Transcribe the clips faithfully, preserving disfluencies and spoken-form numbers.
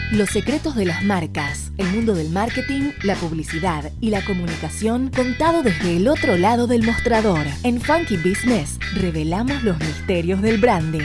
Los secretos de las marcas, el mundo del marketing, la publicidad y la comunicación contado desde el otro lado del mostrador. En Funky Business revelamos los misterios del branding.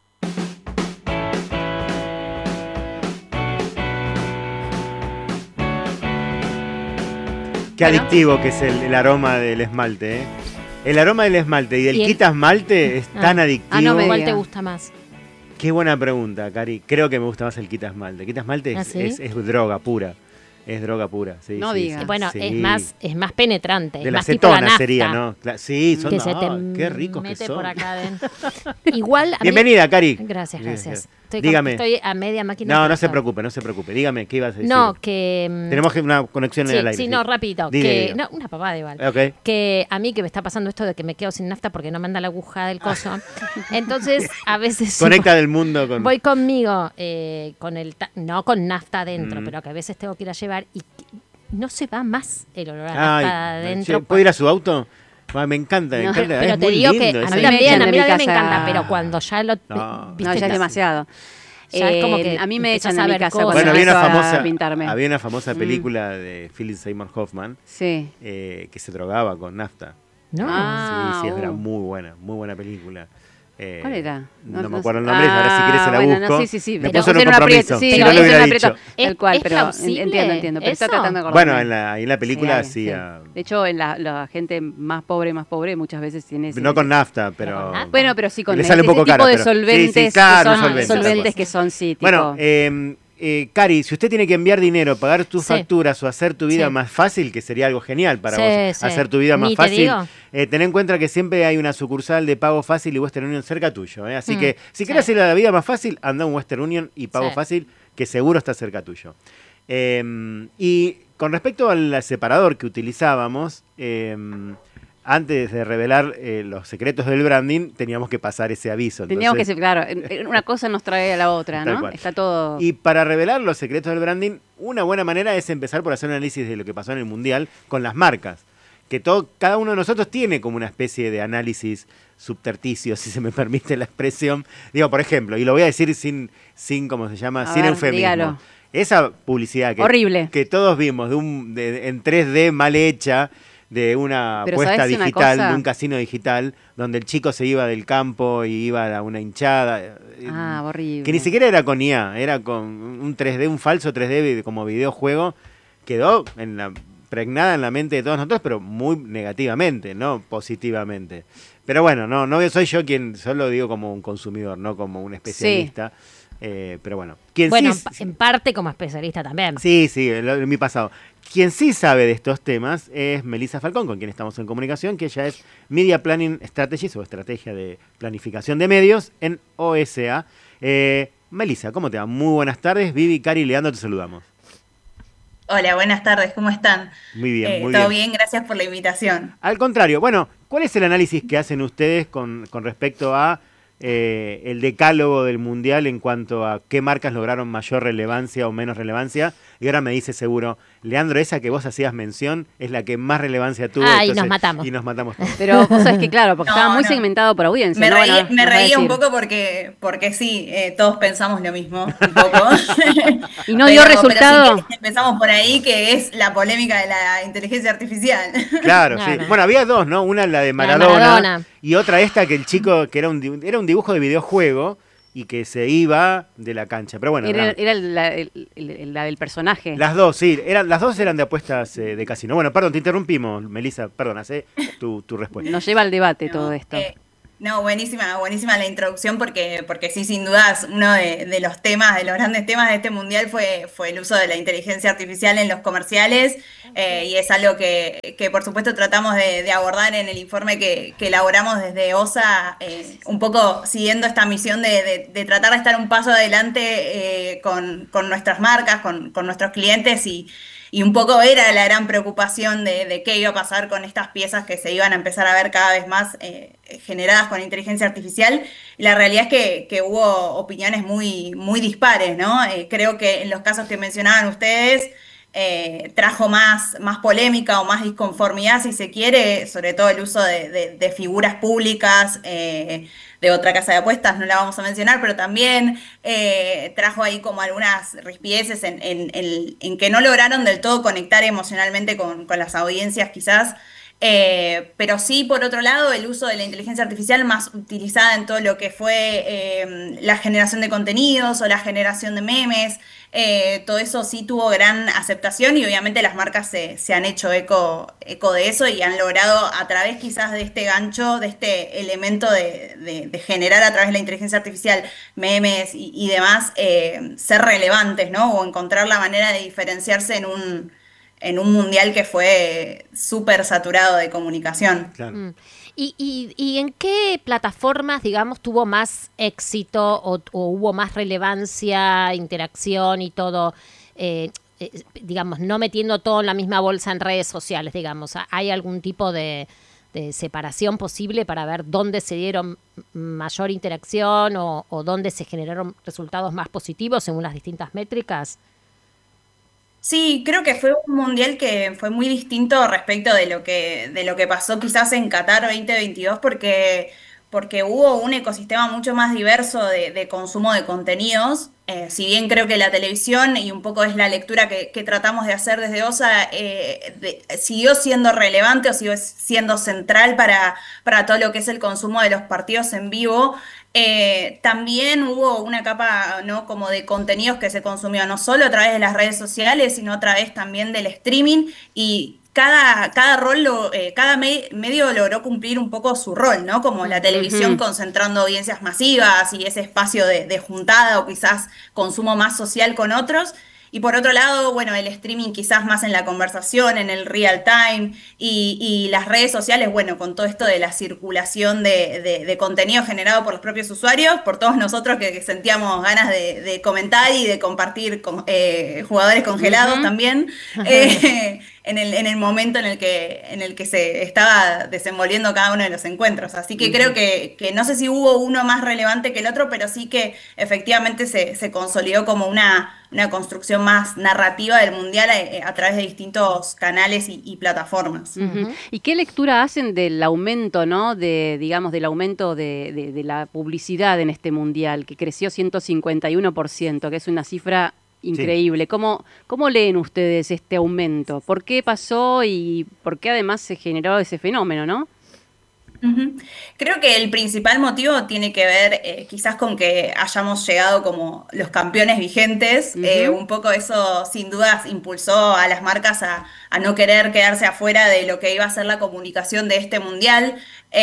Qué adictivo que es el, el aroma del esmalte, ¿eh? El aroma del esmalte y del quita esmalte es ah. tan adictivo. Ah, no, ¿cuál te gusta más? Qué buena pregunta, Cari. Creo que me gusta más el quita esmalte. El quita esmalte es, ¿Ah, sí? es, es droga pura. Es droga pura, sí. No sí, digas. Sí, bueno, sí. es más es más penetrante. De es la más tipo la nafta. sería, ¿no? Sí, son que se te oh, qué ricos que son. Por acá adentro. Igual a Bienvenida, mí... Cari. Gracias, gracias. Estoy, Dígame. Estoy a media máquina. No, no se preocupe, no se preocupe. Dígame, ¿qué ibas a decir? No, que... Tenemos una conexión sí, en el aire. Sí, sí, no, rapidito. Dile, que, diga. no, una papada igual. Okay. Que a mí que me está pasando esto de que me quedo sin nafta porque no me anda la aguja del coso. Entonces, a veces... Conecta del mundo con... Voy conmigo, eh, con el ta... no con nafta adentro, Mm. pero que a veces tengo que ir a llevar y no se va más el olor a Ay, nafta adentro. ¿puedo ir a su auto? Ah, me encanta, me no, encanta. Pero es te muy digo lindo, que es a mí el- también, a mí mi también me casa- encanta, pero cuando ya lo... No. ¿viste? No, ya es demasiado. Ya es como que Eh, a mí me empezás echan a de mi ver casa cosas. cuando Bueno, había una empiezo a famosa, pintarme. había una famosa Mm. película de Philip Seymour Hoffman Sí. eh, que se drogaba con nafta. No. Ah, sí, sí, uh. era muy buena, muy buena película. Eh, ¿Cuál era? No, No- me no acuerdo el sé. nombre, ahora si quieres se la Ah, bueno, busco. no, sí, sí, sí. Me Pero puso en un puse en un compromiso, aprieto, sí, si lo no lo puse en un hubiera aprieto. dicho. ¿Es- Tal cual, es pero plausible entiendo, entiendo. Pero está eso? tratando de acordarme. Bueno, en la, ahí en la película Sí, hacía... sí. De hecho, en la, la gente más pobre, más pobre, muchas veces tiene ese- No con nafta, Pero pero... con nafta. Bueno, pero sí con Le ese, sale un poco ese cara, tipo de pero- solventes, sí, sí, claro, que son solventes, solventes tal que son, sí, tipo... Bueno, eh, eh, Cari, si usted tiene que enviar dinero, pagar tus Sí. facturas o hacer tu vida Sí. más fácil, que sería algo genial para Sí, vos, sí. hacer tu vida más Ni te fácil, digo. eh, ten en cuenta que siempre hay una sucursal de pago fácil y Western Union cerca tuyo. ¿eh? Así Mm, que si sí. querés hacer la vida más fácil, anda a un Western Union y pago Sí. fácil, que seguro está cerca tuyo. Eh, y con respecto al separador que utilizábamos, eh, antes de revelar eh, los secretos del branding, teníamos que pasar ese aviso. Teníamos que Entonces- ser, claro, en- una cosa nos trae a la otra, Tal ¿no? cual. Está todo... Y para revelar los secretos del branding, una buena manera es empezar por hacer un análisis de lo que pasó en el Mundial con las marcas. Que todo, cada uno de nosotros tiene como una especie de análisis subterticio, si se me permite la expresión. Digo, por ejemplo, y lo voy a decir sin, sin ¿cómo se llama? A sin ver, eufemismo. dígalo. Esa publicidad que, Horrible. que todos vimos de un, de- en tres D mal hecha, de una Pero apuesta ¿sabes una digital, cosa? de un casino digital, donde el chico se iba del campo y iba a una hinchada. Ah, horrible. Que ni siquiera era con I A, era con un tres D, un falso tres D como videojuego. Quedó en la, pregnada en la mente de todos nosotros, pero muy negativamente, no positivamente. Pero bueno, no, no soy yo quien, solo digo como un consumidor, no como un especialista. Eh, pero bueno, quien Bueno, sí, en pa- en parte como especialista también. sí, sí, en, lo- en mi pasado. Quien sí sabe de estos temas es Melissa Falcón, con quien estamos en comunicación, que ella es Media Planning Strategies o Estrategia de Planificación de Medios en O S A. Eh, Melissa, ¿cómo te va? Muy buenas tardes. Vivi, Cari y Leandro, te saludamos. Hola, buenas tardes, ¿cómo están? Muy bien, Eh, muy ¿Todo bien. bien? Gracias por la invitación. Al contrario, bueno, ¿cuál es el análisis que hacen ustedes con, con respecto a eh, el decálogo del Mundial en cuanto a qué marcas lograron mayor relevancia o menos relevancia? Y ahora me dice seguro, Leandro, esa que vos hacías mención es la que más relevancia tuvo. Ah, y nos matamos. Y nos matamos todos. Pero vos sabés que claro, porque No, estaba muy no. segmentado por audiencia. Me, ¿no? reí- Bueno, me nos va a reía un decir. poco porque, porque sí, eh, todos pensamos lo mismo, un poco. Y no dio resultado. Pero sí que empezamos por ahí, que es la polémica de la inteligencia artificial. Claro, sí. Claro. Bueno, había dos, ¿no? Una la de La de Maradona, Maradona. y otra esta que el chico, que era un, di- era un dibujo de videojuego y que se iba de la cancha. Pero bueno, Era, nada. era el- la, el- el- la del personaje. Las dos, sí, eran, las dos eran de apuestas eh, de casino. Bueno, perdón, te interrumpimos, Melissa, perdón, hacé tu, tu respuesta. Nos lleva al debate No, todo esto. eh, no, buenísima, buenísima la introducción porque, porque sí, sin dudas, uno de, de los temas, de los grandes temas de este mundial fue, fue el uso de la inteligencia artificial en los comerciales eh, y es algo que, que por supuesto tratamos de, de abordar en el informe que, que elaboramos desde O S A, eh, un poco siguiendo esta misión de, de- de tratar de estar un paso adelante eh, con, con nuestras marcas, con, con nuestros clientes y Y un poco era la gran preocupación de, de qué iba a pasar con estas piezas que se iban a empezar a ver cada vez más eh, generadas con inteligencia artificial. Y la realidad es que, que hubo opiniones muy, muy dispares, ¿no? Eh, creo que en los casos que mencionaban ustedes, eh, trajo más, más polémica o más disconformidad, si se quiere, sobre todo el uso de, de- de figuras públicas, eh, de otra casa de apuestas, no la vamos a mencionar, pero también eh, trajo ahí como algunas rispideces en, en- en- en que no lograron del todo conectar emocionalmente con, con las audiencias quizás. Eh, pero sí, por otro lado, el uso de la inteligencia artificial más utilizada en todo lo que fue eh, la generación de contenidos o la generación de memes, eh, todo eso sí tuvo gran aceptación y obviamente las marcas se, se han hecho eco, eco de eso y han logrado a través quizás de este gancho, de este elemento de, de- de generar a través de la inteligencia artificial memes y, y demás, eh, ser relevantes, ¿no? O encontrar la manera de diferenciarse en un, en un mundial que fue súper saturado de comunicación. Claro. Mm. ¿Y, y, y en qué plataformas, digamos, tuvo más éxito o, o hubo más relevancia, interacción y todo? eh, eh, digamos, no metiendo todo en la misma bolsa en redes sociales, digamos. ¿Hay algún tipo de, de separación posible para ver dónde se dieron mayor interacción o, o dónde se generaron resultados más positivos según las distintas métricas? Sí, creo que fue un mundial que fue muy distinto respecto de lo que, de lo que pasó quizás en Qatar veinte veintidós, porque, porque hubo un ecosistema mucho más diverso de, de consumo de contenidos. Eh, si bien creo que la televisión, y un poco es la lectura que, que tratamos de hacer desde OSA, eh, de- siguió siendo relevante o siguió siendo central para, para todo lo que es el consumo de los partidos en vivo. Eh, también hubo una capa, ¿no? Como de contenidos que se consumió no solo a través de las redes sociales, sino a través también del streaming y cada, cada rol, lo- eh, cada me- medio logró cumplir un poco su rol, ¿no? Como la televisión Ujú. concentrando audiencias masivas y ese espacio de, de juntada o quizás consumo más social con otros. Y por otro lado, bueno, el streaming quizás más en la conversación, en el real time y, y las redes sociales, bueno, con todo esto de la circulación de, de- de contenido generado por los propios usuarios, por todos nosotros que, que sentíamos ganas de, de comentar y de compartir con eh, jugadores congelados Ujú. también, eh, en el, en el momento en el que, en el que se estaba desenvolviendo cada uno de los encuentros. Así que creo Ujú. que, que no sé si hubo uno más relevante que el otro, pero sí que efectivamente se, se consolidó como una, una construcción más narrativa del mundial a, a través de distintos canales y, y plataformas. Ujú. Ujú. ¿Y qué lectura hacen del aumento, ¿no? De, digamos, del aumento de, de- de la publicidad en este mundial, que creció ciento cincuenta y uno por ciento, que es una cifra Sí. increíble? ¿Cómo, cómo leen ustedes este aumento? ¿Por qué pasó y por qué además se generó ese fenómeno, no? Ujú. Creo que el principal motivo tiene que ver eh, quizás con que hayamos llegado como los campeones vigentes. Eh, Ujú. un poco eso sin dudas impulsó a las marcas a, a no querer quedarse afuera de lo que iba a ser la comunicación de este mundial.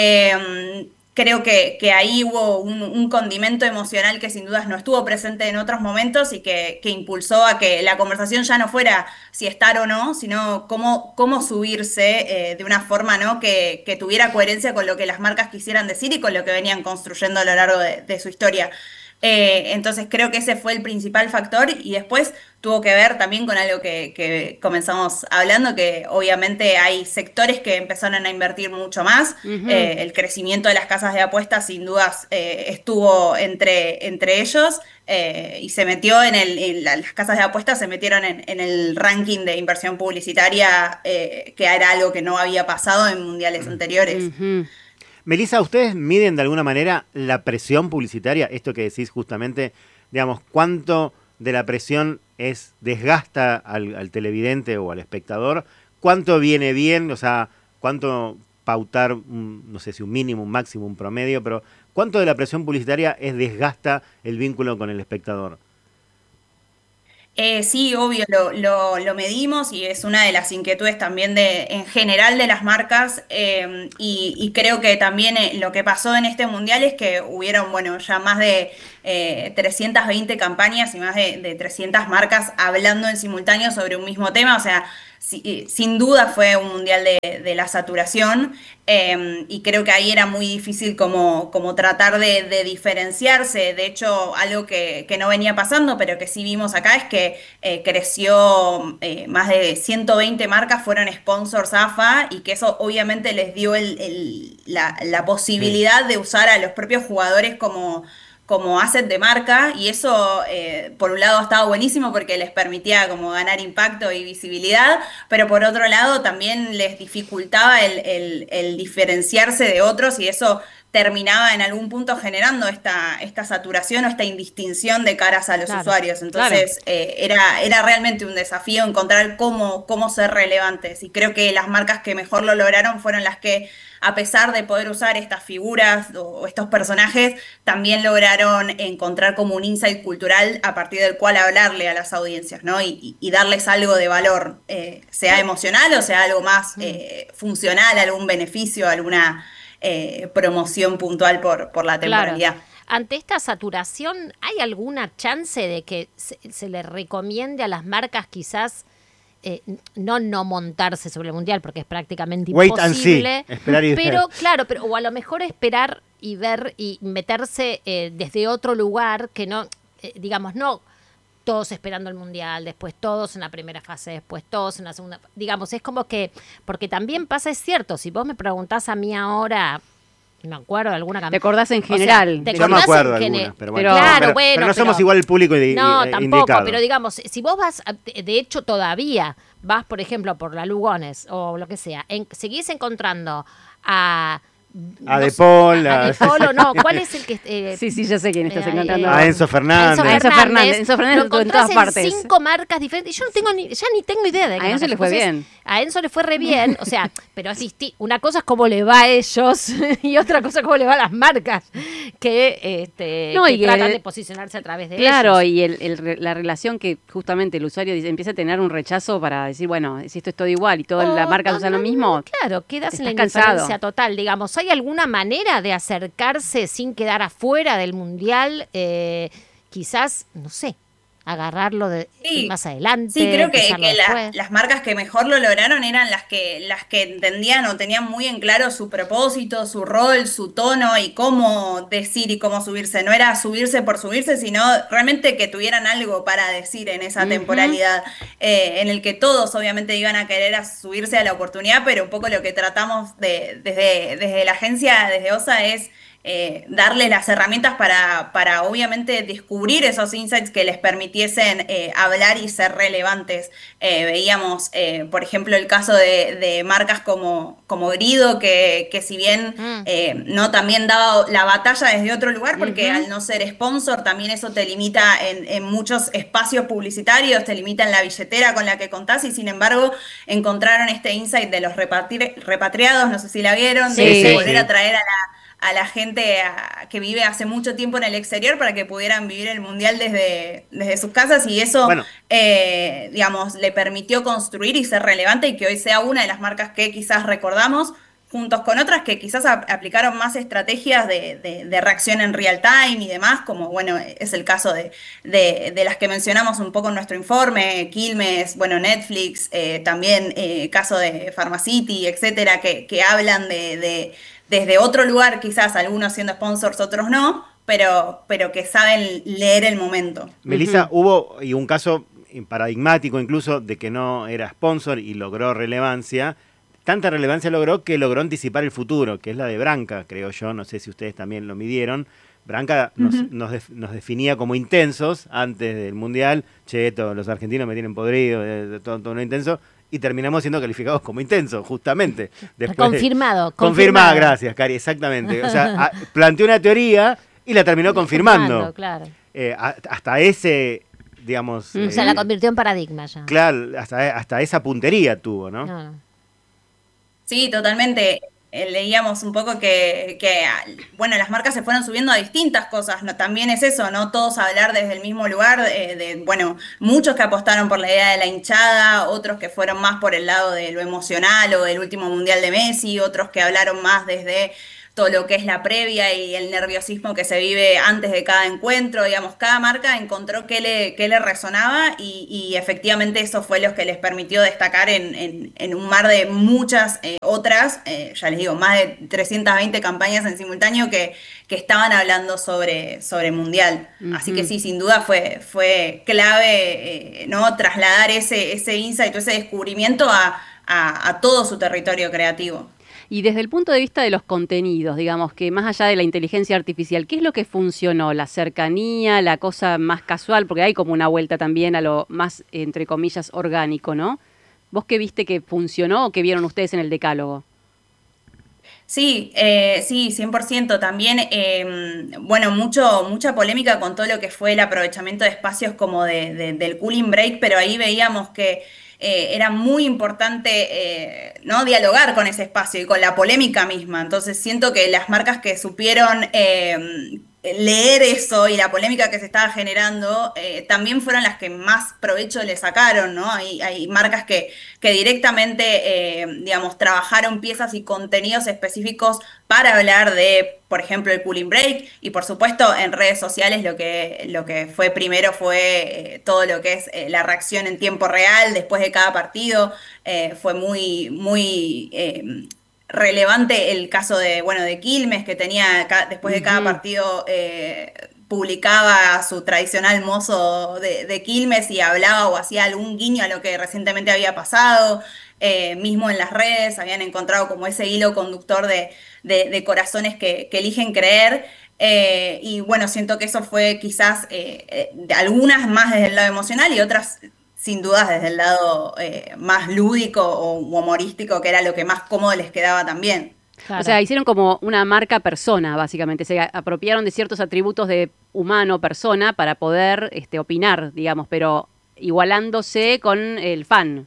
Eh, Creo que, que ahí hubo un, un condimento emocional que sin dudas no estuvo presente en otros momentos y que, que impulsó a que la conversación ya no fuera si estar o no, sino cómo, cómo subirse eh, de una forma, ¿no? que, que tuviera coherencia con lo que las marcas quisieran decir y con lo que venían construyendo a lo largo de, de su historia. Eh, entonces creo que ese fue el principal factor y después tuvo que ver también con algo que, que comenzamos hablando, que obviamente hay sectores que empezaron a invertir mucho más. Ujú. Eh, el crecimiento de las casas de apuestas sin dudas eh, estuvo entre, entre ellos eh, y se metió en el, en la- las casas de apuestas se metieron en, en el ranking de inversión publicitaria, eh, que era algo que no había pasado en mundiales anteriores. Ujú. Melissa, ¿ustedes miden de alguna manera la presión publicitaria? Esto que decís justamente, digamos, ¿cuánto de la presión es desgasta al, al televidente o al espectador? ¿Cuánto viene bien? O sea, ¿cuánto pautar, un, no sé si un mínimo, un máximo, un promedio, pero ¿cuánto de la presión publicitaria es desgasta el vínculo con el espectador? Eh, sí, obvio, lo, lo- lo medimos y es una de las inquietudes también de, en general de las marcas eh, y, y creo que también eh, lo que pasó en este mundial es que hubieron, bueno, ya más de eh, trescientas veinte campañas y más de, de trescientas marcas hablando en simultáneo sobre un mismo tema, o sea, si- eh, sin duda fue un mundial de, de la saturación eh, y creo que ahí era muy difícil como, como tratar de, de diferenciarse. De hecho, algo que, que no venía pasando, pero que sí vimos acá es que eh, creció eh, más de ciento veinte marcas fueron sponsors AFA y que eso obviamente les dio el- el- la, la Sí. posibilidad de usar a los propios jugadores como como asset de marca, y eso eh, por un lado estaba buenísimo porque les permitía como ganar impacto y visibilidad, pero por otro lado también les dificultaba el, el, el diferenciarse de otros, y eso terminaba en algún punto generando esta, esta saturación o esta indistinción de caras a los Claro, usuarios. Entonces claro. eh, era, era realmente un desafío encontrar cómo, cómo ser relevantes, y creo que las marcas que mejor lo lograron fueron las que, a pesar de poder usar estas figuras o estos personajes, también lograron encontrar como un insight cultural a partir del cual hablarle a las audiencias, ¿no? Y, y darles algo de valor, eh, sea emocional o sea algo más eh, funcional, algún beneficio, alguna eh, promoción puntual por, por la temporalidad. Claro. Ante esta saturación, ¿hay alguna chance de que se, se le recomiende a las marcas quizás Eh, no no montarse sobre el mundial, porque es prácticamente Wait imposible? and see. Esperar y ver. Pero claro, pero o a lo mejor esperar y ver y meterse eh, desde otro lugar que no, eh, digamos, no todos esperando el mundial, después todos en la primera fase, después todos en la segunda. Digamos, es como que, porque también pasa, es cierto, si vos me preguntás a mí ahora, me acuerdo de alguna ¿Te campaña. acordás en O sea, general? ¿te Yo me acordás acuerdo en de gene- algunas, pero bueno. Pero- Claro, pero, bueno, pero no somos pero- igual el público indi- No, eh, tampoco, indicado. pero digamos, si vos vas, a- de hecho todavía vas, por ejemplo, por la Lugones o lo que sea, en, seguís encontrando a... A no De sé, Paul, a, a a- De Paul o no, ¿cuál es el que... eh, Sí, sí, ya sé quién estás eh, encontrando. eh, A Enzo Fernández. Enzo Enzo Fernández, Enzo Fernández lo estuvo en encontrás todas partes. cinco marcas diferentes y yo no tengo ni, ya ni tengo idea de qué A Enzo marcas. le fue Entonces, bien. A Enzo le fue re bien, o sea, pero asistí, una cosa es cómo le va a ellos y otra cosa es cómo le va a las marcas que, este, No, que y que- tratan de posicionarse a través de Claro, ellos. y el, el re- la relación que justamente el usuario dice, empieza a tener un rechazo para decir, bueno, si esto es todo igual y toda la O marca no, usa no, lo no, mismo, claro, quedas en la estás cansado. indiferencia total, digamos. ¿Hay alguna manera de acercarse sin quedar afuera del mundial? Eh, quizás, no sé, agarrarlo de, Sí, más adelante. sí, creo que, empezarlo que la- después. las marcas que mejor lo lograron eran las que, las que entendían o tenían muy en claro su propósito, su rol, su tono y cómo decir y cómo subirse. No era subirse por subirse, sino realmente que tuvieran algo para decir en esa Ujú. temporalidad, eh, en el que todos obviamente iban a querer a subirse a la oportunidad, pero un poco lo que tratamos de, desde, desde la agencia, desde O S A, es eh, darles las herramientas para, para obviamente descubrir esos insights que les permitiesen eh, hablar y ser relevantes. Eh, veíamos, eh, por ejemplo, el caso de, de marcas como, como Grido, que, que si bien Mm. eh, no también daba la batalla desde otro lugar, porque Ujú. al no ser sponsor también eso te limita en, en muchos espacios publicitarios, te limita en la billetera con la que contás, y sin embargo encontraron este insight de los repatri- repatriados, no sé si la vieron, Sí, de, de sí, volver sí. a traer a la a la gente a- que vive hace mucho tiempo en el exterior para que pudieran vivir el mundial desde, desde sus casas, y eso, Bueno. eh, digamos, le permitió construir y ser relevante, y que hoy sea una de las marcas que quizás recordamos, juntos con otras que quizás ap- aplicaron más estrategias de, de- de reacción en real time y demás, como bueno, es el caso de, de- de las que mencionamos un poco en nuestro informe, Quilmes, bueno, Netflix, eh, también eh, caso de Pharmacity, etcétera, que, que hablan de, de- desde otro lugar, quizás algunos siendo sponsors, otros no, pero, pero que saben leer el momento. Melissa, hubo y un caso paradigmático incluso de que no era sponsor y logró relevancia. Tanta relevancia logró que logró anticipar el futuro, que es la de Branca, creo yo. No sé si ustedes también lo midieron. Branca nos, Ujú. nos, def- nos definía como intensos antes del Mundial. Che, todos los argentinos me tienen podrido, eh, todo, todo lo intenso. Y terminamos siendo calificados como intensos, justamente. Después de- Confirmado, Confirmada, confirmado. gracias, Cari, exactamente. O sea, a- planteó una teoría y la terminó confirmando. Claro. Eh, a- hasta ese, digamos... Mm. O sea, eh, la convirtió en paradigma ya. Claro, hasta, hasta esa puntería tuvo, ¿no? No, no. Sí, totalmente. Eh, leíamos un poco que, que, ah, bueno, las marcas se fueron subiendo a distintas cosas, ¿no? También es eso, no todos hablar desde el mismo lugar, eh, de, bueno, muchos que apostaron por la idea de la hinchada, otros que fueron más por el lado de lo emocional o del último Mundial de Messi, otros que hablaron más desde todo lo que es la previa y el nerviosismo que se vive antes de cada encuentro, digamos, cada marca encontró qué le, qué le resonaba, y, y efectivamente eso fue lo que les permitió destacar en, en, en un mar de muchas eh, otras, eh, ya les digo, más de trescientas veinte campañas en simultáneo que, que estaban hablando sobre, sobre Mundial. Así que Ujú. sí, sin duda fue, fue clave, eh, ¿no? Trasladar ese, ese insight o ese descubrimiento a, a, a todo su territorio creativo. Y desde el punto de vista de los contenidos, digamos, que más allá de la inteligencia artificial, ¿qué es lo que funcionó? ¿La cercanía, la cosa más casual? Porque hay como una vuelta también a lo más, entre comillas, orgánico, ¿no? ¿Vos qué viste que funcionó o qué vieron ustedes en el decálogo? Sí, eh, sí, cien por ciento. También, eh, bueno, mucho, mucha polémica con todo lo que fue el aprovechamiento de espacios como de, de- del cooling break, pero ahí veíamos que eh, era muy importante, eh, ¿no? Dialogar con ese espacio y con la polémica misma. Entonces siento que las marcas que supieron eh, leer eso y la polémica que se estaba generando, eh, también fueron las que más provecho le sacaron, ¿no? Hay, hay marcas que que directamente, eh, digamos, trabajaron piezas y contenidos específicos para hablar de, por ejemplo, el cooling break y, por supuesto, en redes sociales lo que, lo que fue primero fue eh, todo lo que es eh, la reacción en tiempo real después de cada partido. Eh, fue muy, muy... eh, relevante el caso de, bueno, de Quilmes, que tenía ca- después de cada Ujú. partido eh, publicaba su tradicional mozo de, de Quilmes y hablaba o hacía algún guiño a lo que recientemente había pasado. Eh, mismo en las redes habían encontrado como ese hilo conductor de, de- de corazones que, que eligen creer. Eh, y bueno, siento que eso fue quizás eh, eh, de algunas más desde el lado emocional y otras sin dudas desde el lado eh, más lúdico o humorístico, que era lo que más cómodo les quedaba también. Claro. O sea, hicieron como una marca persona, básicamente. Se a- apropiaron de ciertos atributos de humano, persona, para poder este, opinar, digamos, pero igualándose con el fan.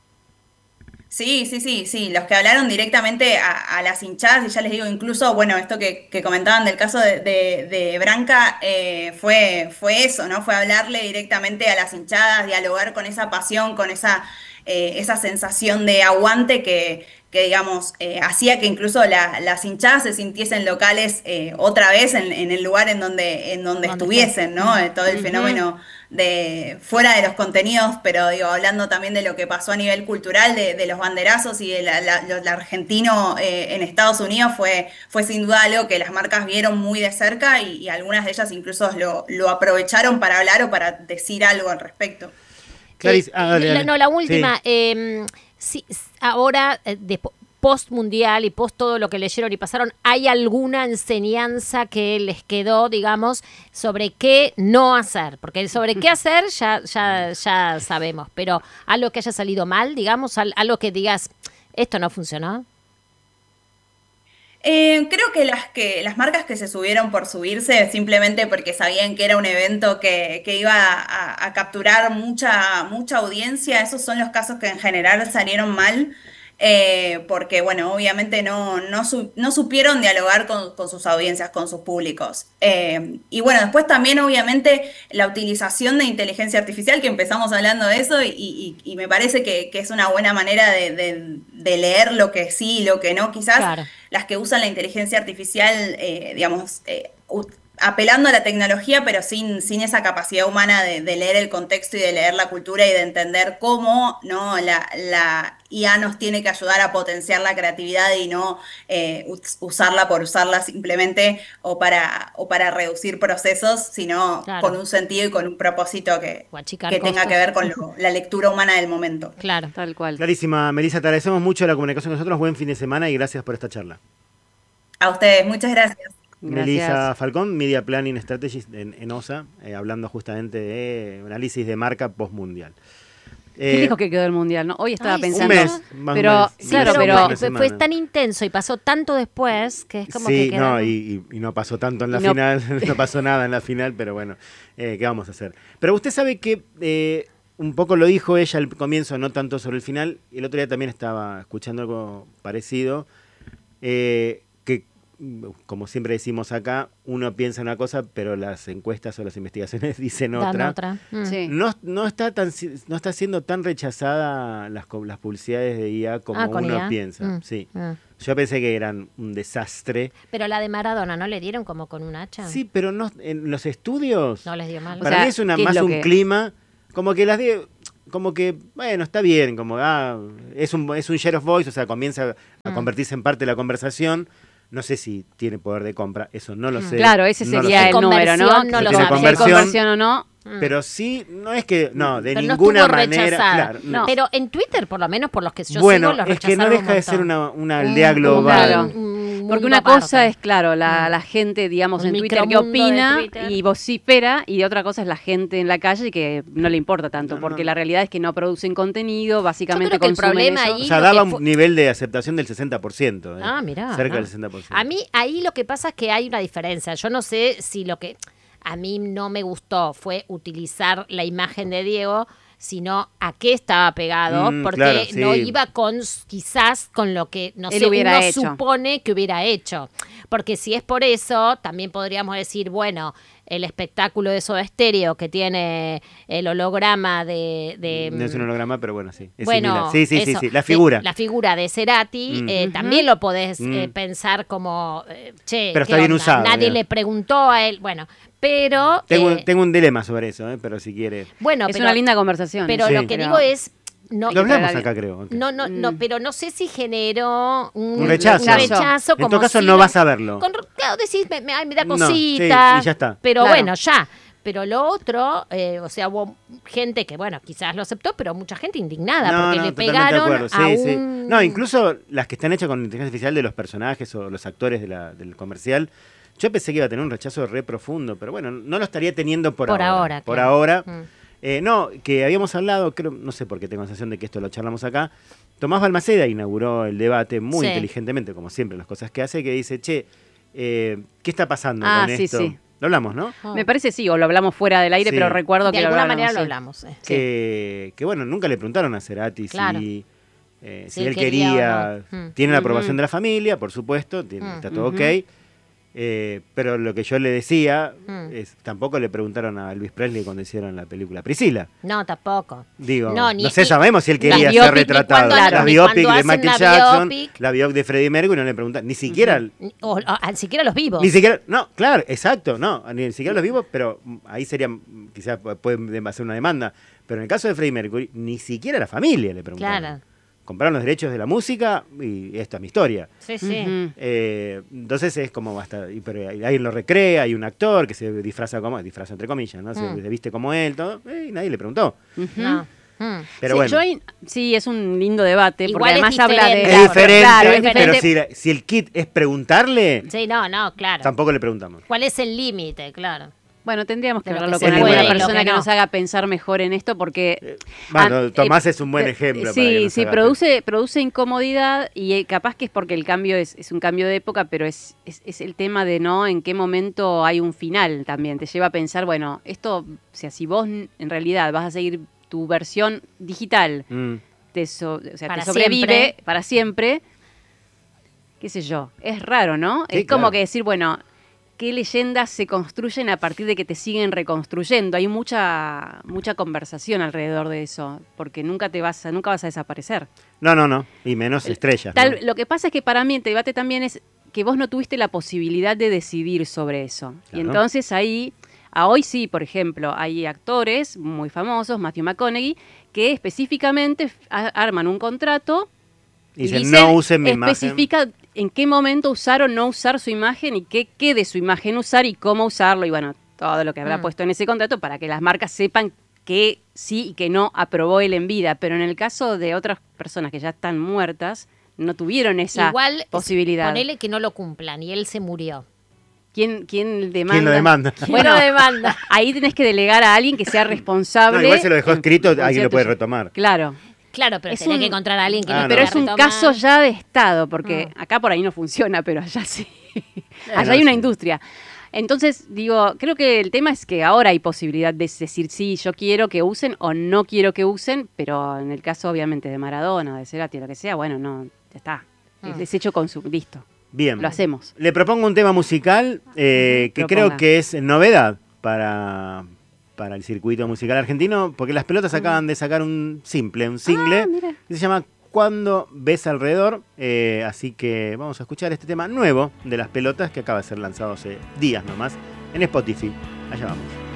Sí, sí, sí, sí, los que hablaron directamente a, a las hinchadas, y ya les digo, incluso, bueno, esto que, que comentaban del caso de, de- de Branca, eh, fue, fue eso, ¿no? Fue hablarle directamente a las hinchadas, dialogar con esa pasión, con esa, eh, esa sensación de aguante que, que digamos, eh, hacía que incluso la- las hinchadas se sintiesen locales eh, otra vez en, en el lugar en donde, en donde ¿Dónde esté? estuviesen, ¿no? Eh, Todo el Ujú. fenómeno de fuera de los contenidos, pero digo, hablando también de lo que pasó a nivel cultural, de, de los banderazos y del argentino eh, en Estados Unidos, fue, fue sin duda algo que las marcas vieron muy de cerca y, y algunas de ellas incluso lo, lo aprovecharon para hablar o para decir algo al respecto. Clarice, Eh, ah, dale, la- dale. no, la Sí. última. eh, sí, s- ahora, eh, de, post mundial y post todo lo que leyeron y pasaron, ¿hay alguna enseñanza que les quedó, digamos, sobre qué no hacer? Porque sobre qué hacer ya, ya, ya sabemos, pero algo que haya salido mal, digamos, al- algo que digas, esto no funcionó. Eh, creo que las que las marcas que se subieron por subirse simplemente porque sabían que era un evento que, que iba a, a capturar mucha, mucha audiencia, esos son los casos que en general salieron mal, eh, porque bueno, obviamente no, no, su- no supieron dialogar con, con sus audiencias, con sus públicos. Eh, y bueno, después también obviamente la utilización de inteligencia artificial, que empezamos hablando de eso, y, y- y me parece que, que es una buena manera de, de- de leer lo que sí y lo que no, quizás Claro. las que usan la inteligencia artificial, eh, digamos, eh, u- apelando a la tecnología, pero sin, sin esa capacidad humana de, de leer el contexto y de leer la cultura y de entender cómo, ¿no? la, la I A nos tiene que ayudar a potenciar la creatividad y no eh, us- usarla por usarla simplemente o para, o para reducir procesos, sino Claro. con un sentido y con un propósito que, O achicar que tenga costos. que ver con lo- la lectura humana del momento. Claro. Tal cual. Clarísima, Melissa, te agradecemos mucho la comunicación con nosotros. Buen fin de semana y gracias por esta charla. A ustedes, muchas gracias. Melissa Gracias. Falcón, Media Planning Strategist en, en O S A, eh, hablando justamente de análisis de marca postmundial. ¿Qué Eh, dijo que quedó el mundial? ¿No? Hoy estaba Ay, pensando. un mes, más pero, un mes. claro, Sí, pero. una fue, semana. fue tan intenso y pasó tanto después que es como sí, que quedó- no, y, y- y no pasó tanto en la Y no- final, no pasó nada en la final, pero bueno, eh, ¿qué vamos a hacer? Pero usted sabe que eh, un poco lo dijo ella al comienzo, no tanto sobre el final, y el otro día también estaba escuchando algo parecido, eh, que mm, como siempre decimos acá, uno piensa una cosa, pero las encuestas o las investigaciones dicen dan otra. otra. Mm. Sí. No, no está tan si- no está siendo tan rechazada las, co- las publicidades de I A como Ah, con uno I A. piensa. Mm, Sí. mm. Yo pensé que eran un desastre. Pero la de Maradona, ¿no le dieron como con un hacha? Sí, pero no en los estudios. No les dio mal. O para sea, mí es una ¿qué es más lo un que- clima, como que las de, como que bueno, está bien, como ah, es un es un share of voice, o sea, comienza a Mm. convertirse en parte de la conversación. No sé si tiene poder de compra, eso no lo sé. Claro, ese no lo sería sé. el número, ¿no? Conversión, no lo Si sé. hay Conversión. conversión o no. Mm. Pero sí, no es que, no, de Pero no ninguna estuvo manera. rechazada. Claro, no. Pero en Twitter, por lo menos por los que yo Bueno, sigo, los es que no rechazaron deja un de ser montón. una, una aldea Un- global. Claro. un- un Porque mundo una cosa aparte. es, claro, la, Mm. la gente, digamos, Un en Twitter que micromundo de opina Twitter. y vocifera, y otra cosa es la gente en la calle que no le importa tanto, No, no, porque no. la realidad es que no producen contenido, básicamente Yo creo que el consumen problema eso. ahí- O sea, lo daba que un fu- nivel de aceptación del sesenta por ciento. eh. Ah, mirá. Cerca ah. del sesenta por ciento. A mí ahí lo que pasa es que hay una diferencia. Yo no sé si lo que a mí no me gustó fue utilizar la imagen de Diego, sino a qué estaba pegado, Mm, porque claro, sí. no iba con quizás con lo que no Él sé, hubiera uno hecho. supone que hubiera hecho. Porque si es por eso, también podríamos decir, bueno, el espectáculo de Soda Stereo que tiene el holograma de, de No es un holograma, pero bueno, sí. Es bueno, similar. Sí, sí, sí, eso, sí. La de- figura. la figura de Cerati, Mm. eh, Ujú. también lo podés Mm. eh, pensar como, eh, che, Pero ¿qué está bien onda? usado, Nadie digamos. le preguntó a él. Bueno, pero. Tengo, eh, tengo un dilema sobre eso, eh, pero si quiere. bueno, Es pero, una linda conversación. pero Sí. lo que Pero- digo es. No, Lo hablamos pero- acá, creo. no, no, no, Mm. pero no sé si generó un, Un rechazo. un rechazo En como todo caso, si no lo- vas a verlo. Con, claro, decís, me, me- ay, me da No, cosita. sí, y ya está. Pero Claro. bueno, ya. Pero lo otro, eh, o sea, hubo gente que, bueno, quizás lo aceptó, pero mucha gente indignada No, porque no, le totalmente de pegaron acuerdo. a Sí, sí. un... No, incluso las que están hechas con inteligencia artificial de los personajes o los actores de la- del comercial. Yo pensé que iba a tener un rechazo re profundo, pero bueno, no lo estaría teniendo por, Por ahora. ahora, Por claro. ahora. Mm. Eh, no, que habíamos hablado, creo, no sé por qué tengo la sensación de que esto lo charlamos acá. Tomás Balmaceda inauguró el debate muy Sí. inteligentemente, como siempre, las cosas que hace, que dice, che, eh, ¿qué está pasando Ah, con sí, esto? sí. Lo hablamos, ¿no? Ah. Me parece sí, o lo hablamos fuera del aire, Sí. pero recuerdo De que lo alguna hablamos, manera lo sí. hablamos. eh. Sí. Que, que, bueno, nunca le preguntaron a Cerati Claro. si, eh, si Si él él quería, quería o no. Mm. tiene la aprobación Ujú. de la familia, por supuesto, tiene- Mm. está todo Ujú. ok, eh, pero lo que yo le decía, Mm. es, tampoco le preguntaron a Elvis Presley cuando hicieron la película Priscila. No, tampoco. Digo, No, no, ni- sé, ni- sabemos si él la quería biopic, ser ni retratado. cuando- la ni biopic cuando de hacen Michael una Jackson, biopic. la biopic de Freddie Mercury, no le preguntan, ni siquiera... Ni- O, o- a- siquiera los vivos. Ni siquiera, no, claro, exacto, no, ni siquiera los vivos, pero mm, ahí sería, mm, quizás pu- pueden hacer una demanda. Pero en el caso de Freddie Mercury, ni siquiera la familia le preguntaron. Claro. Compraron los derechos de la música y esta es mi historia. Sí, sí. Ujú. Eh, entonces es como basta, y- pero hay- alguien lo recrea, hay un actor que se disfraza como, disfraza entre comillas, ¿no? Se, Mm. se viste como él, todo, eh, y nadie le preguntó. Ujú. No. Mm. Pero sí, bueno. yo ahí- sí, es un lindo debate, Igual porque es además habla de... diferente. Es Claro, diferente, claro, es pero diferente. si, la- si el kit es preguntarle, Sí, no, no, claro. tampoco le preguntamos. ¿Cuál es el límite? Claro. Bueno, tendríamos que De lo hablarlo que con se alguna puede y lo persona que que, no. nos haga pensar mejor en esto, porque... Bueno, Ah, Tomás eh, es un buen eh, ejemplo. para que Sí, nos sí, haga produce, produce incomodidad y eh, capaz que es porque el cambio es, es un cambio de época, pero es, es, es el tema de no en qué momento hay un final también. Te lleva a pensar, bueno, esto, o sea, si vos n- en realidad vas a seguir tu versión digital, Mm. te, so- o sea, Para te sobrevive siempre. para siempre, qué sé yo, es raro, ¿no? Sí, es como claro. que decir, bueno, ¿qué leyendas se construyen a partir de que te siguen reconstruyendo? Hay mucha mucha conversación alrededor de eso, porque nunca te vas a, nunca vas a desaparecer. No, no, no. Y menos estrellas. Tal, ¿no? Lo que pasa es que para mí el debate también es que vos no tuviste la posibilidad de decidir sobre eso. Y Claro. entonces ahí, a hoy sí, por ejemplo, hay actores muy famosos, Matthew McConaughey, que específicamente f- a- arman un contrato Y dicen, dicen- no usen mi imagen. especifica en qué momento usar o no usar su imagen y qué, qué de su imagen usar y cómo usarlo y bueno, todo lo que habrá Mm. puesto en ese contrato para que las marcas sepan que sí y que no aprobó él en vida. Pero en el caso de otras personas que ya están muertas, no tuvieron esa Igual, posibilidad. ponele que no lo cumplan y él se murió. ¿Quién, quién demanda? ¿Quién lo demanda? Bueno, lo demanda? ahí tenés que delegar a alguien que sea responsable. No, igual se lo dejó en- escrito, con alguien lo cierto- puede retomar. Claro. Claro, pero Es tenés un- que encontrar a alguien que Ah, lo no. Pero pueda es un retomar. caso ya de Estado, porque Mm. acá por ahí no funciona, pero allá sí. Bueno, allá hay una sí. industria. Entonces, digo, creo que el tema es que ahora hay posibilidad de decir sí, yo quiero que usen o no quiero que usen, pero en el caso obviamente de Maradona, de Cerati, lo que sea, bueno, no, ya está. Mm. Es hecho con su... Listo, Bien. lo hacemos. Le propongo un tema musical eh, que Proponga. creo que es novedad para, para el circuito musical argentino, porque las pelotas acaban de sacar un simple, un single, Ah, mira. que se llama Cuando ves alrededor. Eh, así que vamos a escuchar este tema nuevo de las pelotas que acaba de ser lanzado hace días nomás en Spotify. Allá vamos.